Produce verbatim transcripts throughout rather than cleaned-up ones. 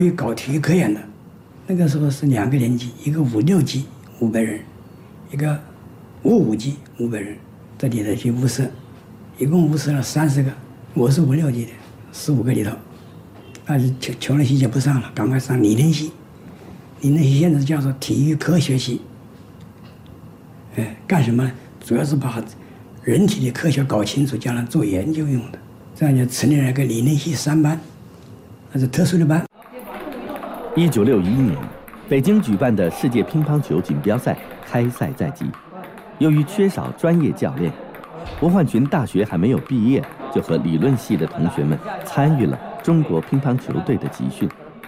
搞体育科研的，那个时候是两个年级，一个五六级五百人，一个五五级五百人，这里头去物色，一共物色了三十个，我是五六级的，十五个里头，但是穷穷人系就不上了，赶快上理论系，理论系现在叫做体育科学系，哎，干什么呢？主要是把人体的科学搞清楚，将来做研究用的，这样就成立了一个理论系三班，那是特殊的班。 一九六一年，北京举办的世界乒乓球锦标赛开赛在即。由于缺少专业教练，吴焕群大学还没有毕业，就和理论系的同学们参与了中国乒乓球队的集训。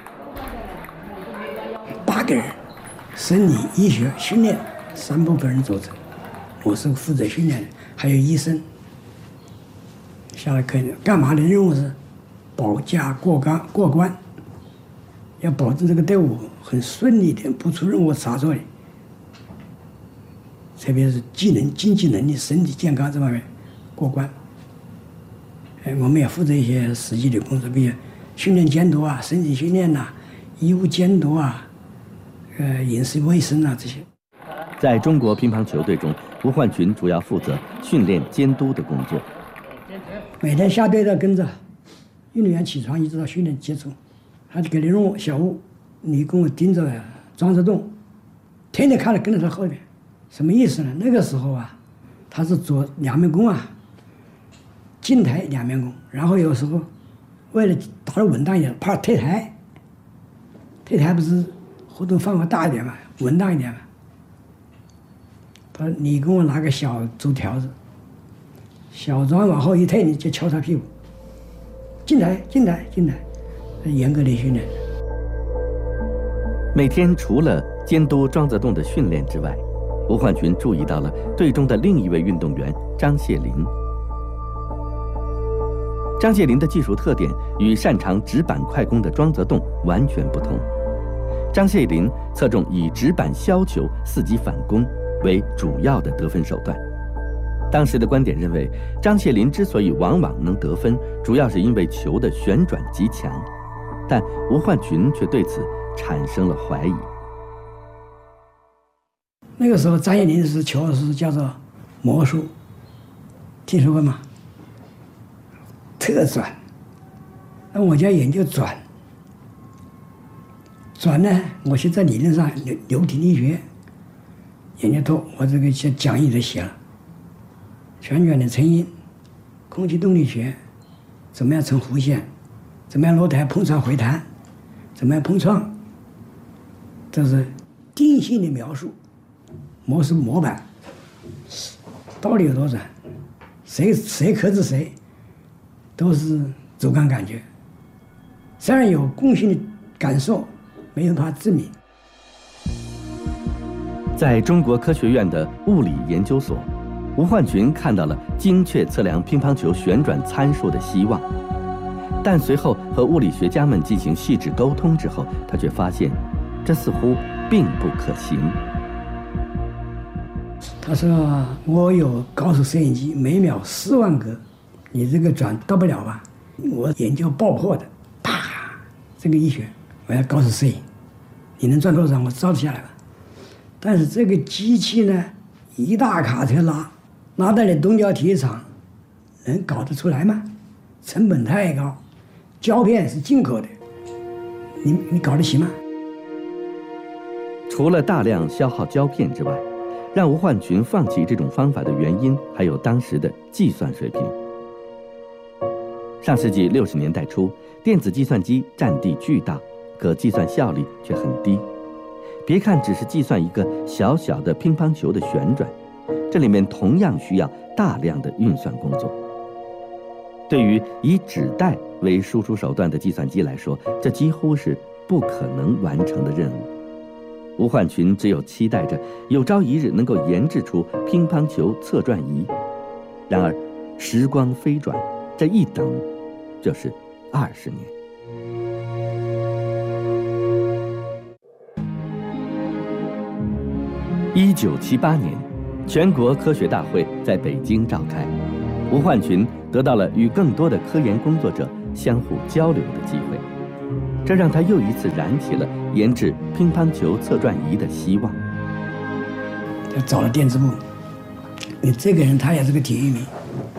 八个人，生理、医学、训练三部分人组成，我是负责训练的，还有医生。下来可以干嘛的任务是保驾过关过关。要保证这个队伍很顺利的，不出任何差错的，特别是技能、竞技能力、身体健康这方面过关。哎，我们也负责一些实际的工作，比如训练监督啊、身体训练呐、啊、医务监督啊、呃饮食卫生啊这些。 在中国乒乓球队中，吴焕群主要负责训练监督的工作。 每天下队都跟着运动员起床，一直到训练结束。他就给你任务，小吴，你跟我盯着庄则栋，天天看着跟着他后面，什么意思呢？那个时候啊，他是做两面弓啊，近台两面弓，然后有时候为了打得稳当一点，怕退台，退台不是活动范围大一点嘛，稳当一点嘛。他说你给我拿个小竹条子，小庄往后一退，你就敲他屁股，进台，进台，进台。严格的训练。 每天除了监督庄则栋的训练之外，吴焕群注意到了队中的另一位运动员张谢林。张谢林的技术特点与擅长直板快攻的庄则栋完全不同。张谢林侧重以直板削球、伺机反攻为主要的得分手段。当时的观点认为，张谢林之所以往往能得分，主要是因为球的旋转极强。但吴焕群却对此产生了怀疑。 那个时候，张谢林是球是叫做魔术，听说过吗？特转，那我就要研究转。转呢，我现在理论上流流体力学研究透，我这个些讲义都写了。旋转的成因，空气动力学，怎么样成弧线？怎么样落台碰撞回弹？怎么样碰撞？这是定性的描述，模式模板，到底有多转？谁谁克制谁，都是主观感觉。虽然有共性的感受，没有办法证明。 在中国科学院的物理研究所，吴焕群看到了精确测量乒乓球旋转参数的希望。但随后和物理学家们进行细致沟通之后，他却发现，这似乎并不可行。 他说：“我有高速摄影机，每秒四万格，你这个转到不了吧？我研究爆破的，啪，这个医学，我要高速摄影，你能转多少？我照得下来吧？但是这个机器呢，一大卡车拉，拉到你东郊体育场，能搞得出来吗？成本太高。”胶片是进口的，你你搞得起吗？ 除了大量消耗胶片之外，让吴焕群放弃这种方法的原因，还有当时的计算水平。上世纪六十年代初，电子计算机占地巨大，可计算效率却很低。别看只是计算一个小小的乒乓球的旋转，这里面同样需要大量的运算工作。对于以纸带为输出手段的计算机来说，这几乎是不可能完成的任务。吴焕群只有期待着有朝一日能够研制出乒乓球测转仪。然而，时光飞转，这一等就是二十年。一九七八年，全国科学大会在北京召开，吴焕群得到了与更多的科研工作者相互交流的机会。 这让他又一次燃起了研制乒乓球测转仪的希望。 他找了电子部，你这个人他也是个体育迷，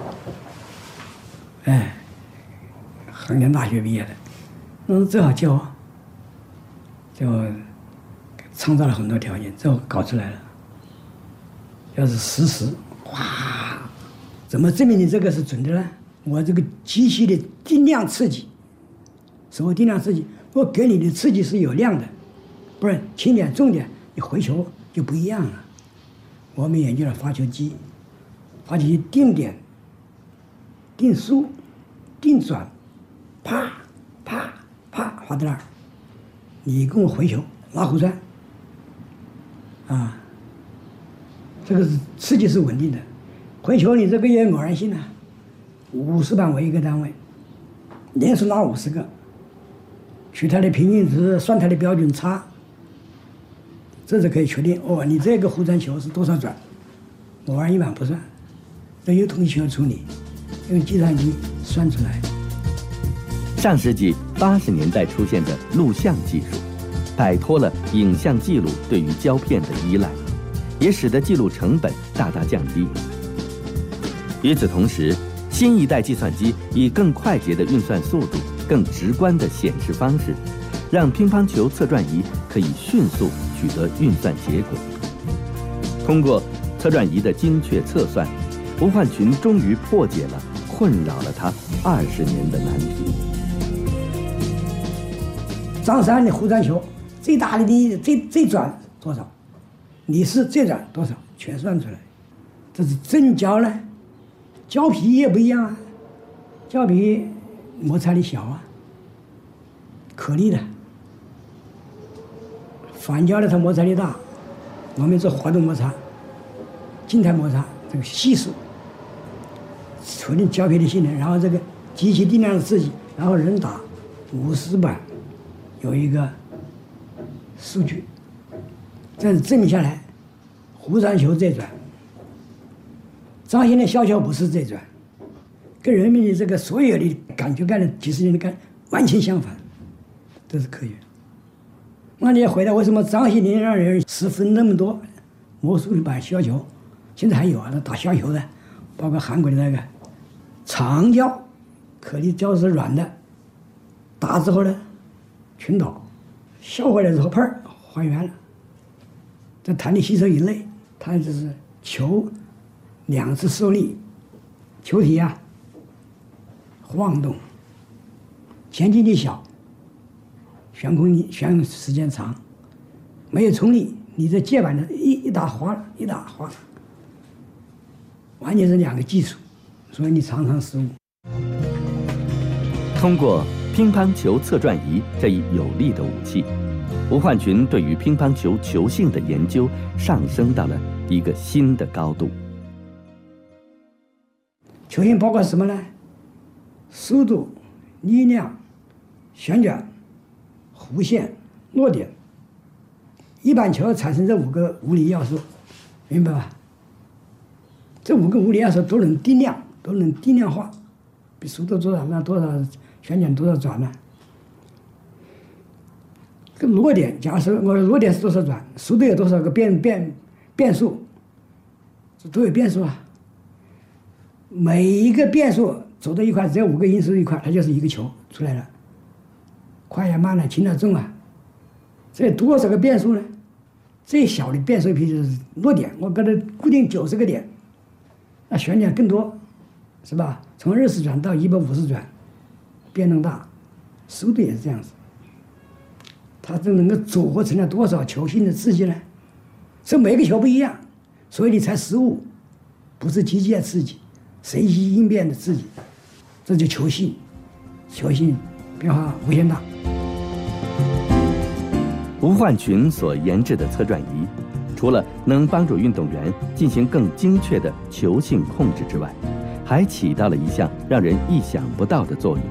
哎，衡阳大学毕业的，那正好教我，就创造了很多条件，最后搞出来了。要是实时，哇，怎么证明你这个是准的呢？我这个机器的定量刺激，什么定量刺激？我给你的刺激是有量的，不是轻点重点，你回球就不一样了。我们研究了发球机，发球机定点、定速、定转，啪啪啪发在那儿，你跟我回球拉弧转，啊，这个是刺激是稳定的，回球你这个也偶然性啊，五十板为一个单位，连续拉五十个，取它的平均值，算它的标准差。这是可以确定哦，你这个弧转球是多少转，偶然一板不算，这有统计学要处理，用计算机算出来。 上世纪八十年代出现的录像技术，摆脱了影像记录对于胶片的依赖，也使得记录成本大大降低。与此同时，新一代计算机以更快捷的运算速度、更直观的显示方式，让乒乓球测转仪可以迅速取得运算结果。通过测转仪的精确测算，吴焕群终于破解了困扰了他二十年的难题。 张三的弧转球最大的力最最转多少，李四最转多少，全算出来。这是正胶呢，胶皮也不一样啊，胶皮摩擦力小啊，颗粒的。反胶的它摩擦力大，我们做活动摩擦、静态摩擦，这个系数确定胶皮的性能，然后这个机器定量的刺激，然后人打五十板，有一个数据，这样证明下来，弧转球最转，张鑫的削球不是最转，跟人们的这个所有的感觉概念、几十年的概念完全相反，这是科学。那你也回答为什么张鑫能让人十分那么多魔术的板削球，现在还有啊，那打削球的，包括韩国的那个长胶，颗粒胶是软的，打之后呢，全倒，削回来之后砰还原了。这弹力吸收以内，它就是球两次受力，球体啊晃动，前进力小。悬空力悬时间长，没有冲力，你这接板的一一打滑了，一打滑了，完全是两个技术，所以你常常失误。 通过乒乓球测转仪这一有力的武器，吴焕群对于乒乓球球性的研究上升到了一个新的高度。 球性包括什么呢？速度、力量、旋转、弧线、落点，一板球产生这五个物理要素，明白吧？这五个物理要素都能定量，都能定量化，比速度多少那多少旋转多少转呢？这个落点，假设我落点是多少转，速度有多少个变变变数，这都有变数啊。每一个变数走到一块，只有五个因素一块，它就是一个球出来了。快呀、慢了、轻了、重了，这多少个变数呢？最小的变数皮就是落点，我给它固定九十个点，那旋转更多，是吧？从二十转到一百五十转，变动大，速度也是这样子。它这能够组合成了多少球性的刺激呢？这每个球不一样，所以你才失误，不是机械刺激，随机应变的刺激，这就球性，球性变化无限大。 吴焕群所研制的测转仪，除了能帮助运动员进行更精确的球性控制之外，还起到了一项让人意想不到的作用。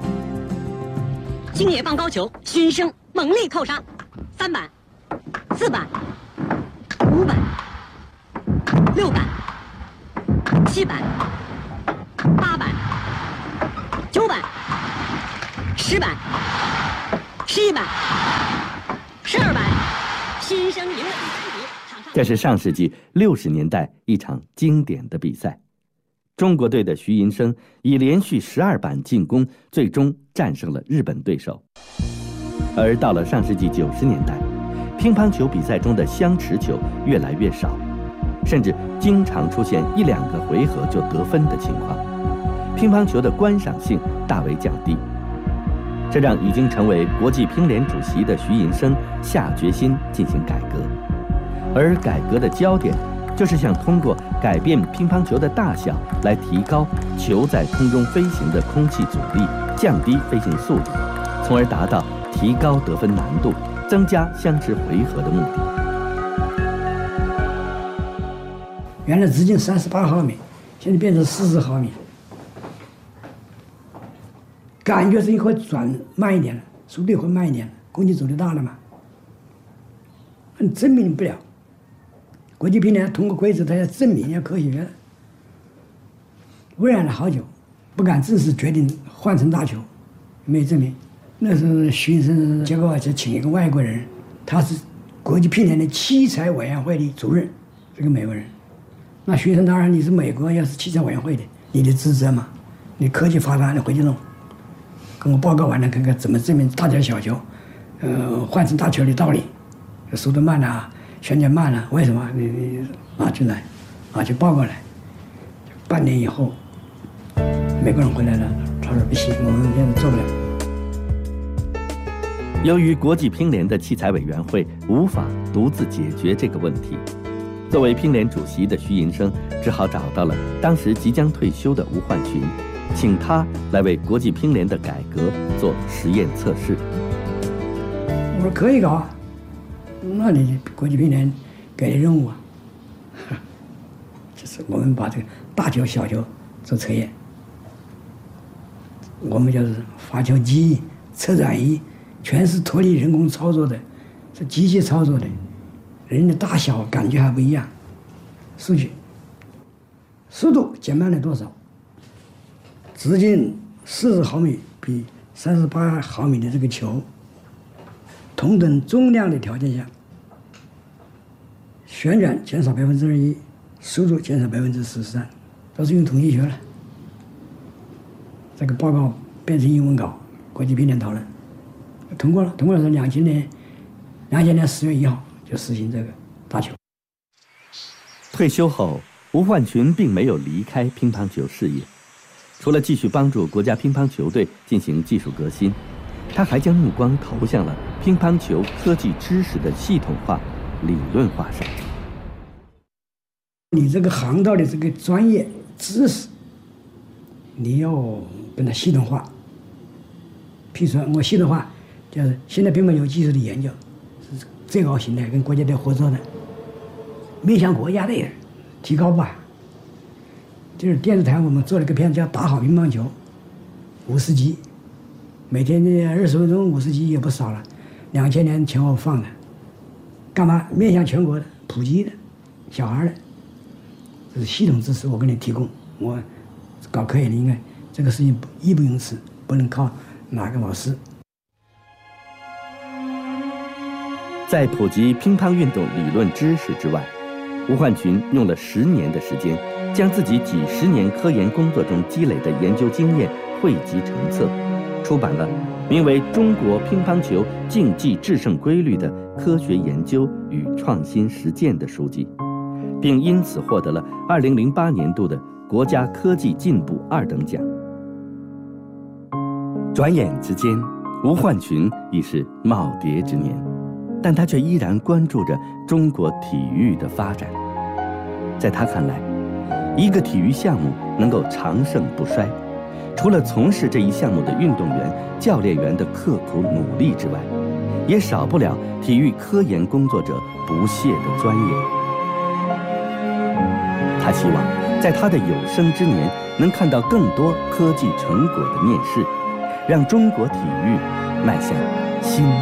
星野放高球，循声猛力扣杀，三板、四板、五板、六板、七板、八板、九板、十板、 十一板，十二板，新生赢了第三局。场上这是上世纪六十年代一场经典的比赛，中国队的徐寅生以连续十二板进攻，最终战胜了日本对手。而到了上世纪九十年代，乒乓球比赛中的相持球越来越少，甚至经常出现一两个回合就得分的情况，乒乓球的观赏性大为降低。这让已经成为国际乒联主席的徐寅生下决心进行改革，而改革的焦点就是想通过改变乒乓球的大小来提高球在空中飞行的空气阻力，降低飞行速度，从而达到提高得分难度、增加相持回合的目的。 原来直径三十八毫米，现在变成四十毫米，感觉是会转慢一点了，速度会慢一点了，空气阻力大了嘛。嗯，证明不了。国际乒联通过规则，它要证明要科学了，污染了好久，不敢正式决定换成大球，没有证明。那时候徐寅生结果就请一个外国人，他是国际乒联的器材委员会的主任，是个美国人。那徐寅生当然你是美国要是器材委员会的，你得职责嘛，你科技发达你回去弄，跟我报告完了，看看怎么证明大球小球，呃，换成大球的道理，速度慢了、啊，旋转慢了，为什么？你你拿进来，拿去报告来。半年以后，美国人回来了，他说不行，我们现在做不了。 由于国际乒联的器材委员会无法独自解决这个问题，作为乒联主席的徐寅生只好找到了当时即将退休的吴焕群，请他来为国际乒联的改革做实验测试。 我说可以搞啊，那你国际乒联给的任务啊，就是我们把这个大球小球做测验，我们就是发球机、测转仪，全是脱离人工操作的，是机器操作的，人的大小感觉还不一样。数据，速度减慢了多少？直径四十毫米比三十八毫米的这个球，同等重量的条件下，旋转减少百分之二一，速度减少百分之十三，都是用统计学了。这个报告变成英文稿，国际乒联讨论，通过了。通过了是两千年，两千年十月一号就实行这个大球。 退休后，吴焕群并没有离开乒乓球事业，除了继续帮助国家乒乓球队进行技术革新，他还将目光投向了乒乓球科技知识的系统化、理论化上。 你这个航道的这个专业知识，你要跟它系统化。譬如说，我系统化就是现在乒乓球技术的研究是最高形态，跟国家队合作的，面向国家队提高吧。就是电视台我们做了个片子叫《打好乒乓球》，五十集，每天这二十分钟，五十集也不少了，两千年前后放的，干嘛？面向全国的、普及的、小孩的，这是系统知识，我给你提供。我搞科研的应该这个事情义不容辞，不能靠哪个老师。 在普及乒乓运动理论知识之外，吴焕群用了十年的时间，将自己几十年科研工作中积累的研究经验汇集成册，出版了名为《中国乒乓球竞技制胜规律的科学研究与创新实践》的书籍，并因此获得了二零零八年度的国家科技进步二等奖。转眼之间，吴焕群已是耄耋之年，但他却依然关注着中国体育的发展。在他看来，一个体育项目能够长盛不衰，除了从事这一项目的运动员、教练员的刻苦努力之外，也少不了体育科研工作者不懈的钻研。他希望在他的有生之年能看到更多科技成果的面世，让中国体育迈向新